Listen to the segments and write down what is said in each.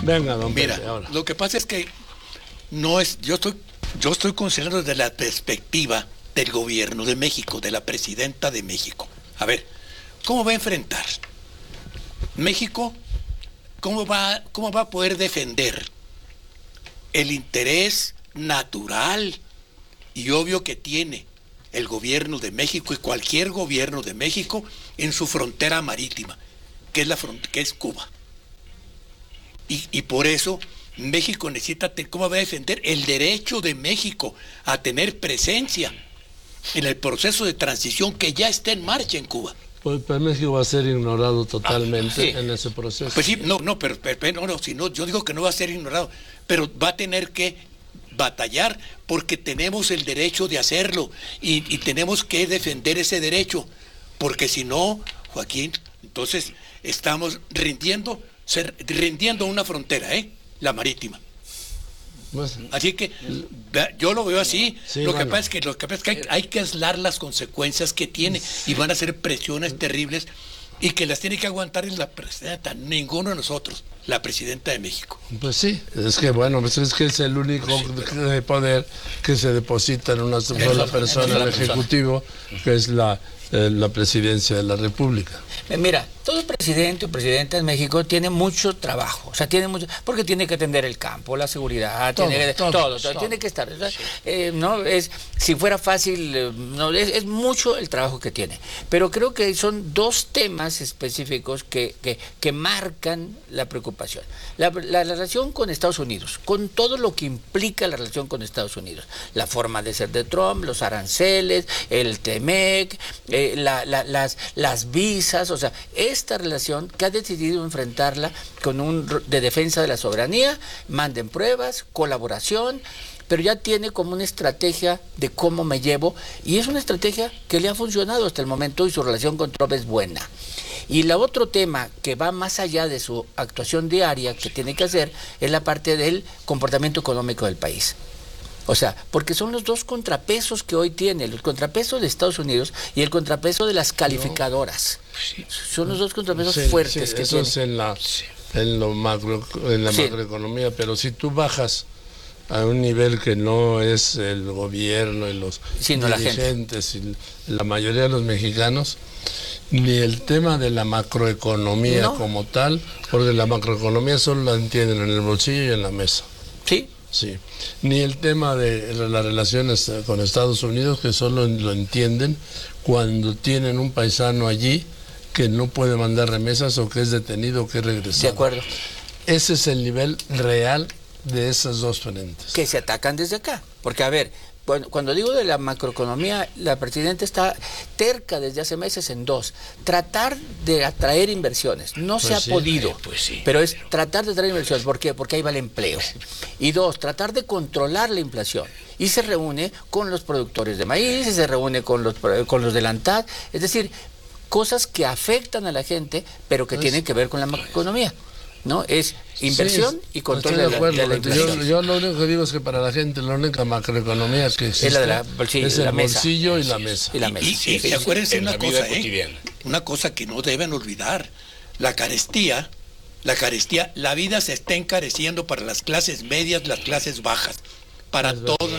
Venga, don Mira, Pepe, ahora. lo que pasa es que no es, yo estoy considerando desde la perspectiva del gobierno de México, de la presidenta de México. A ver, ¿cómo va a enfrentar México? ¿Cómo va a poder defender el interés natural y obvio que tiene el gobierno de México y cualquier gobierno de México en su frontera marítima, que es Cuba? Y por eso México necesita, ¿cómo va a defender el derecho de México a tener presencia en el proceso de transición que ya está en marcha en Cuba? Pues México va a ser ignorado totalmente en ese proceso. Pues sí, yo digo que no va a ser ignorado, pero va a tener que batallar porque tenemos el derecho de hacerlo y tenemos que defender ese derecho, porque si no, Joaquín, entonces estamos rindiendo una frontera, la marítima. Pues, Así que yo lo veo así. Sí, lo que pasa es que hay que aislar las consecuencias que tiene y van a ser presiones terribles y que las tiene que aguantar la presidenta, ninguno de nosotros, la presidenta de México. pues sí, es que bueno, pues es que es el único poder que se deposita en una sola persona, el Ejecutivo, que es la presidencia de la República. Mira, todo presidente o presidenta en México tiene mucho trabajo, o sea, porque tiene que atender el campo, la seguridad, todo, tiene que estar, no es, si fuera fácil, no, es mucho el trabajo que tiene, pero creo que son dos temas específicos que marcan la preocupación. La relación con Estados Unidos, con todo lo que implica la relación con Estados Unidos, la forma de ser de Trump, los aranceles, el TEMEC, las visas, o sea, esta relación que ha decidido enfrentarla de defensa de la soberanía, manden pruebas, colaboración, pero ya tiene como una estrategia de cómo me llevo, y es una estrategia que le ha funcionado hasta el momento y su relación con Trump es buena. Y el otro tema que va más allá de su actuación diaria que tiene que hacer es la parte del comportamiento económico del país. O sea, porque son los dos contrapesos que hoy tiene, el contrapeso de Estados Unidos y el contrapeso de las calificadoras. Son los dos contrapesos fuertes que eso tiene. es en la macroeconomía, pero si tú bajas a un nivel que no es el gobierno y los dirigentes y la mayoría de los mexicanos, ni el tema de la macroeconomía como tal, porque la macroeconomía solo la entienden en el bolsillo y en la mesa. Sí, ni el tema de las relaciones con Estados Unidos, que solo lo entienden cuando tienen un paisano allí que no puede mandar remesas o que es detenido o que es regresado. De acuerdo. Ese es el nivel real de esas dos frentes. Que se atacan desde acá. Porque, a ver, cuando digo de la macroeconomía, la presidenta está terca desde hace meses en dos. Tratar de atraer inversiones. No se ha podido, pero es tratar de atraer inversiones. ¿Por qué? Porque ahí va el empleo. Y dos, tratar de controlar la inflación. Y se reúne con los productores de maíz, y se reúne con los de la ANTAD. Es decir, cosas que afectan a la gente, pero que tienen que ver con la macroeconomía. ¿No? Es inversión y control de la inflación. Yo lo único que digo es que para la gente la única macroeconomía que existe es el bolsillo y la mesa. Y acuérdense una cosa que no deben olvidar, la carestía, la vida se está encareciendo para las clases medias, las clases bajas, para todos,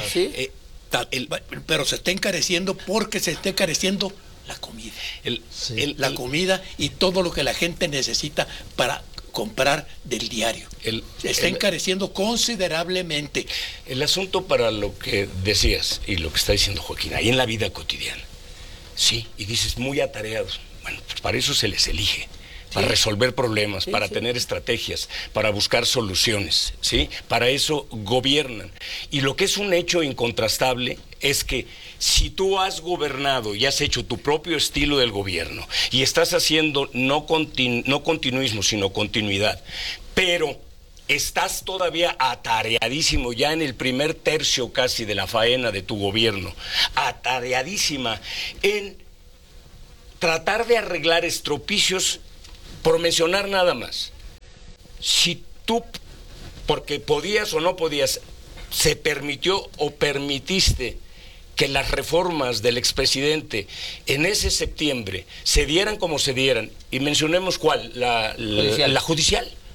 pero se está encareciendo porque se está encareciendo la comida, la comida y todo lo que la gente necesita para comprar del diario. Se está encareciendo considerablemente. El asunto para lo que decías y lo que está diciendo Joaquín, ahí en la vida cotidiana, sí, y dices muy atareados, bueno, pues para eso se les elige, para resolver problemas, para tener estrategias, para buscar soluciones, ¿sí? Para eso gobiernan. Y lo que es un hecho incontrastable es que si tú has gobernado y has hecho tu propio estilo del gobierno y estás haciendo no continuismo, sino continuidad, pero estás todavía atareadísimo ya en el primer tercio casi de la faena de tu gobierno, atareadísima en tratar de arreglar estropicios, por mencionar nada más. Si tú, porque podías o no podías, se permitió o permitiste que las reformas del expresidente en ese septiembre se dieran como se dieran, y mencionemos cuál, la judicial.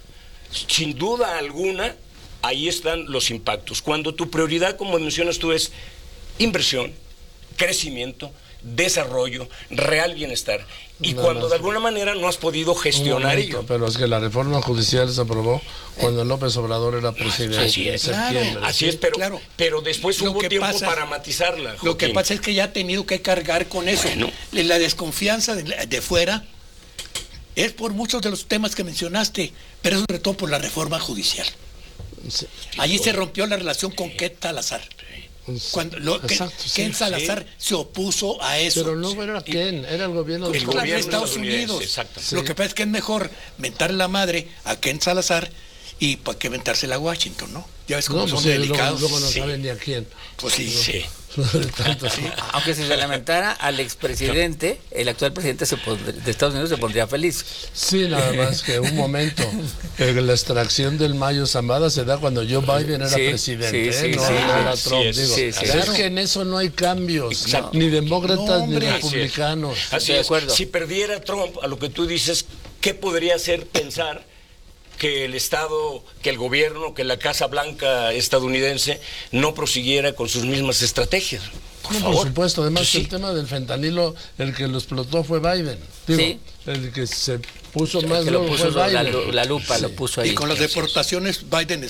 sin duda alguna, ahí están los impactos. Cuando tu prioridad, como mencionas tú, es inversión, crecimiento, desarrollo, real bienestar, y cuando de alguna manera no has podido gestionar ello. Pero es que la reforma judicial se aprobó cuando López Obrador era presidente. Así es, así es, pero después hubo tiempo para matizarla. Lo que pasa es que ya ha tenido que cargar con eso. Bueno. La desconfianza de fuera es por muchos de los temas que mencionaste, pero sobre todo por la reforma judicial. Sí. Allí se rompió la relación con Ken Salazar. Cuando Ken Salazar se opuso a eso. Pero no era Ken, era el gobierno de Estados Unidos. Lo que pasa es que es mejor mentar la madre a Ken Salazar y para que mentársela a Washington, ¿no? Ya ves cómo son delicados. Luego no saben ni a quién. Pues sí. Aunque si se lamentara al expresidente, el actual presidente de Estados Unidos se pondría feliz. Sí, nada más que un momento. La extracción del Mayo Zambada se da cuando Joe Biden era presidente, no era Trump. Es que en eso no hay cambios, ni demócratas ni republicanos. Así es. Si perdiera Trump, a lo que tú dices, ¿qué podría hacer pensar que el Estado, que el gobierno, que la Casa Blanca estadounidense no prosiguiera con sus mismas estrategias? Por supuesto, además el tema del fentanilo, el que lo explotó fue Biden. El que se puso más luego fue Biden. La lupa lo puso ahí. Y con las deportaciones, Biden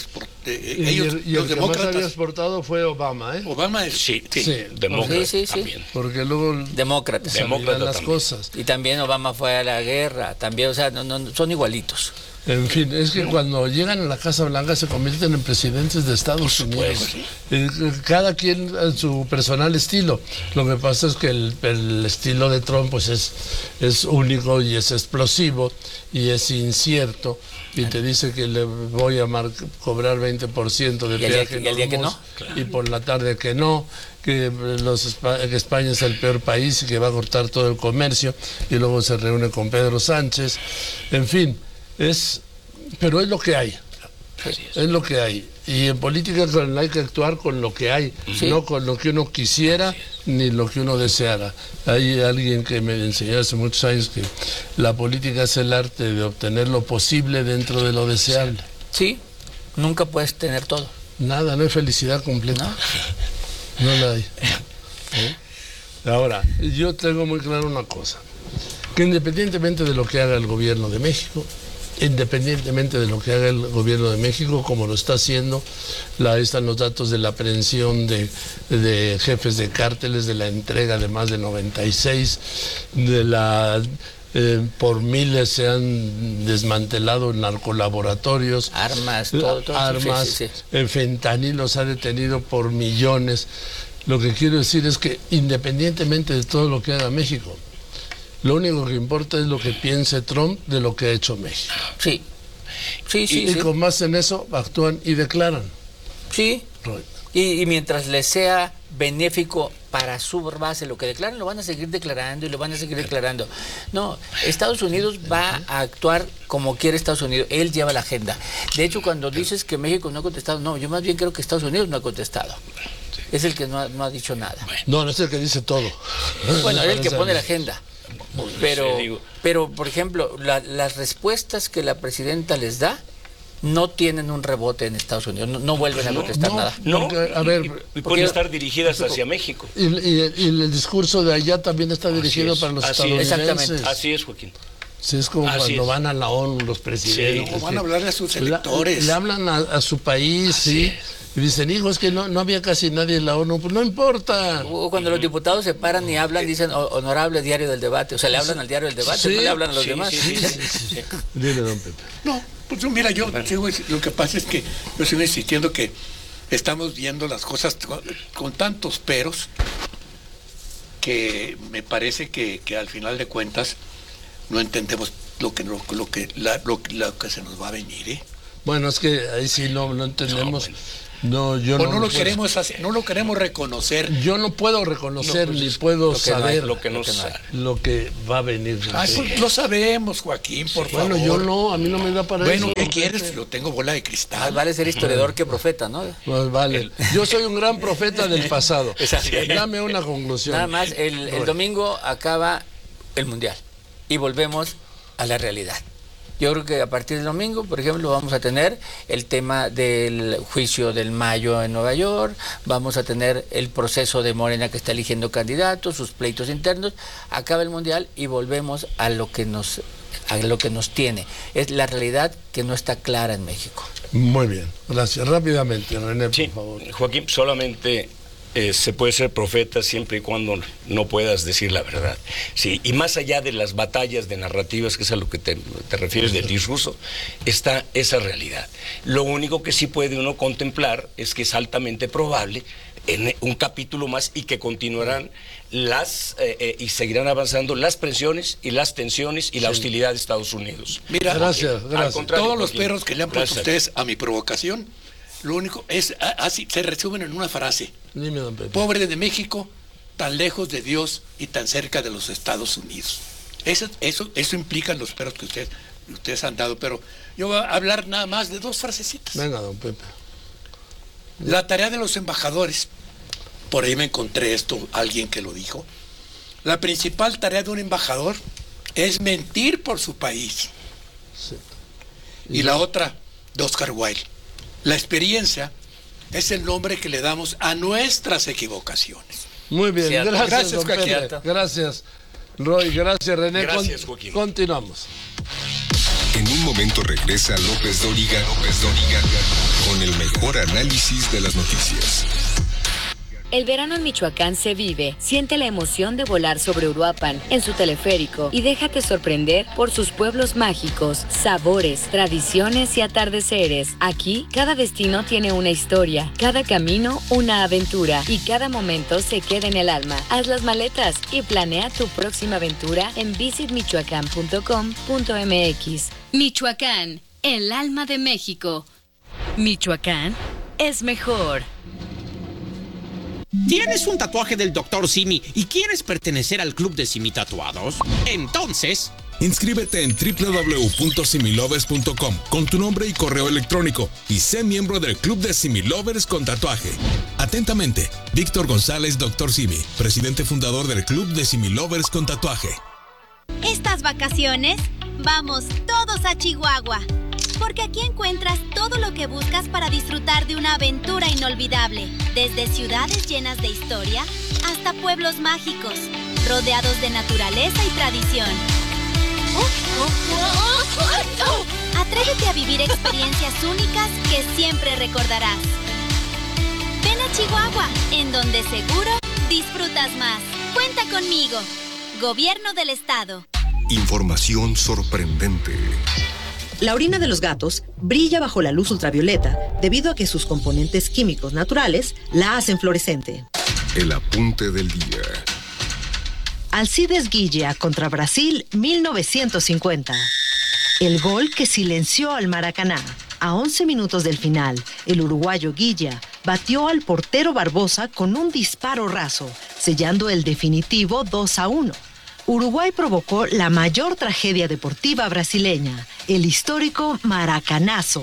y los demócratas que había exportado fue Obama, ¿eh? Obama es demócrata también. Porque luego demócratas las cosas. Y también Obama fue a la guerra, también, o sea, no son igualitos. En fin, es que cuando llegan a la Casa Blanca se convierten en presidentes de Estados Unidos. Cada quien a su personal estilo. Lo que pasa es que el estilo de Trump pues es único y es explosivo y es incierto. Y te dice que le voy a cobrar 20% de peaje y al día que no. Y por la tarde que no, que España es el peor país y que va a cortar todo el comercio, y luego se reúne con Pedro Sánchez. En fin. Pero es lo que hay. Es lo que hay. Y en política hay que actuar con lo que hay, no con lo que uno quisiera ni lo que uno deseara. Hay alguien que me enseñó hace muchos años que la política es el arte de obtener lo posible dentro de lo deseable. Sí, nunca puedes tener todo. Nada, no hay felicidad completa. No la hay. Ahora, yo tengo muy claro una cosa, que independientemente de lo que haga el gobierno de México, como lo está haciendo, ahí están los datos de la aprehensión de jefes de cárteles, de la entrega de más de 96, por miles se han desmantelado narcolaboratorios, armas, fentanilo se ha detenido por millones. Lo que quiero decir es que independientemente de todo lo que haga México, lo único que importa es lo que piense Trump de lo que ha hecho México. Sí. Y con más en eso actúan y declaran. Sí. Y mientras les sea benéfico para su base lo que declaran, lo van a seguir declarando y lo van a seguir declarando. No, Estados Unidos va a actuar como quiere Estados Unidos. Él lleva la agenda. De hecho, cuando dices que México no ha contestado, no, yo más bien creo que Estados Unidos no ha contestado. Es el que no ha dicho nada. No es el que dice todo. Bueno, es el que pone la agenda. Pero por ejemplo, las respuestas que la presidenta les da no tienen un rebote en Estados Unidos, no vuelven a contestar nada. Y pueden estar dirigidas hacia México. Y el discurso de allá también está dirigido para los estadounidenses. Exactamente. Así es, Joaquín. Sí, es como cuando van a la ONU los presidentes. Sí, van a hablarle a sus electores. Le hablan a su país, sí. Y dicen, hijo, es que no había casi nadie en la ONU, pues no importa. O cuando los diputados se paran y hablan, dicen, honorable diario del debate. O sea, le hablan al diario del debate, no le hablan a los demás. Dile, don Pepe. No, pues mira, lo que pasa es que yo sigo insistiendo que estamos viendo las cosas con tantos peros que me parece que al final de cuentas no entendemos lo que se nos va a venir, ¿eh? Bueno, es que ahí sí no entendemos. No lo queremos reconocer. Yo no puedo reconocer ni puedo saber lo que va a venir. Pues lo sabemos, Joaquín, por favor. Bueno, yo no, a mí no me da para eso. Bueno, ¿qué quieres? Yo tengo bola de cristal. Vale ser historiador que profeta, ¿no? Pues vale. Yo soy un gran profeta del pasado. Dame una conclusión. Nada más, el domingo acaba el Mundial y volvemos a la realidad. Yo creo que a partir del domingo, por ejemplo, vamos a tener el tema del juicio del Mayo en Nueva York, vamos a tener el proceso de Morena que está eligiendo candidatos, sus pleitos internos, acaba el Mundial y volvemos a lo que nos tiene. Es la realidad que no está clara en México. Muy bien, gracias. Rápidamente, René, por favor. Joaquín, solamente se puede ser profeta siempre y cuando no puedas decir la verdad. Sí, y más allá de las batallas de narrativas, que es a lo que te refieres del discurso, está esa realidad. Lo único que sí puede uno contemplar es que es altamente probable en un capítulo más y que continuarán y seguirán avanzando las presiones y las tensiones y la hostilidad de Estados Unidos. Mira, gracias. Todos los perros que le han puesto ustedes a mi provocación, lo único es así, se resumen en una frase. Dime, don Pepe. Pobre de México, tan lejos de Dios y tan cerca de los Estados Unidos. Eso implican los perros que ustedes han dado, pero yo voy a hablar nada más de 2 frasecitas. Venga, don Pepe. La tarea de los embajadores, por ahí me encontré alguien que lo dijo. La principal tarea de un embajador es mentir por su país. Sí. Y la otra, de Oscar Wilde. La experiencia es el nombre que le damos a nuestras equivocaciones. Muy bien, Cierto. gracias, don Pepe. Gracias, Roy, gracias, René. Gracias, Joaquín. Continuamos. En un momento regresa López Dóriga con el mejor análisis de las noticias. El verano en Michoacán se vive. Siente la emoción de volar sobre Uruapan en su teleférico y déjate sorprender por sus pueblos mágicos, sabores, tradiciones y atardeceres. Aquí, cada destino tiene una historia, cada camino una aventura y cada momento se queda en el alma. Haz las maletas y planea tu próxima aventura en visitmichoacán.com.mx. Michoacán, el alma de México. Michoacán es mejor. ¿Tienes un tatuaje del Dr. Simi y quieres pertenecer al club de Simi Tatuados? Entonces, inscríbete en www.similovers.com con tu nombre y correo electrónico y sé miembro del club de Similovers con tatuaje. Atentamente, Víctor González, Dr. Simi, presidente fundador del club de Similovers con tatuaje. Estas vacaciones, vamos todos a Chihuahua, porque aquí encuentras todo lo que buscas para disfrutar de una aventura inolvidable, desde ciudades llenas de historia hasta pueblos mágicos, rodeados de naturaleza y tradición. Atrévete a vivir experiencias únicas que siempre recordarás. Ven a Chihuahua, en donde seguro disfrutas más. Cuenta conmigo. Gobierno del Estado. Información sorprendente. La orina de los gatos brilla bajo la luz ultravioleta debido a que sus componentes químicos naturales la hacen fluorescente. El apunte del día. Alcides Guilla contra Brasil 1950. El gol que silenció al Maracaná. A 11 minutos del final, el uruguayo Guilla batió al portero Barbosa con un disparo raso, sellando el definitivo 2-1. Uruguay provocó la mayor tragedia deportiva brasileña, el histórico Maracanazo.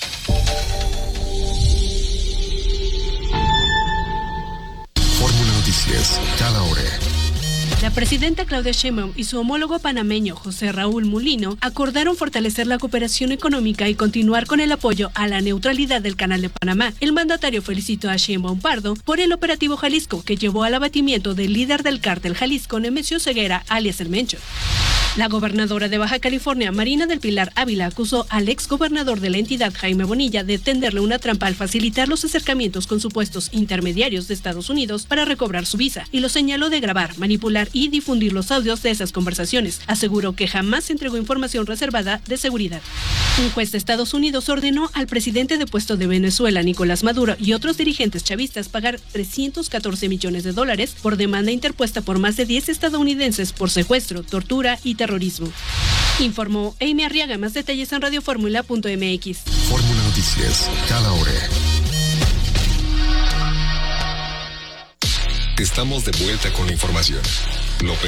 Fórmula Noticias, cada hora. La presidenta Claudia Sheinbaum y su homólogo panameño José Raúl Mulino acordaron fortalecer la cooperación económica y continuar con el apoyo a la neutralidad del Canal de Panamá. El mandatario felicitó a Sheinbaum Pardo por el operativo Jalisco que llevó al abatimiento del líder del cártel Jalisco, Nemesio Ceguera, alias El Mencho. La gobernadora de Baja California, Marina del Pilar Ávila, acusó al exgobernador de la entidad, Jaime Bonilla, de tenderle una trampa al facilitar los acercamientos con supuestos intermediarios de Estados Unidos para recobrar su visa, y lo señaló de grabar, manipular y difundir los audios de esas conversaciones. Aseguró que jamás entregó información reservada de seguridad. Un juez de Estados Unidos ordenó al presidente depuesto de Venezuela, Nicolás Maduro, y otros dirigentes chavistas pagar $314 millones por demanda interpuesta por más de 10 estadounidenses por secuestro, tortura y terrorismo. Informó Amy Arriaga. Más detalles en radioformula.mx. Fórmula Noticias, cada hora. Estamos de vuelta con la información. López